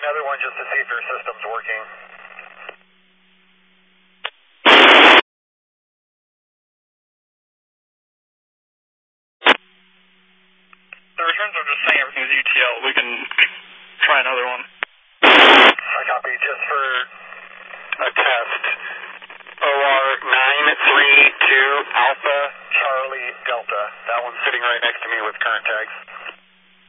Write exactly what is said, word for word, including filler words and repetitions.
another one just to see if your system's working. The returns are just saying everything's U T L. We can try another one. I copy. Just for a test. O R nine three two Alpha Charlie Delta. That one's sitting right next to me with current tags.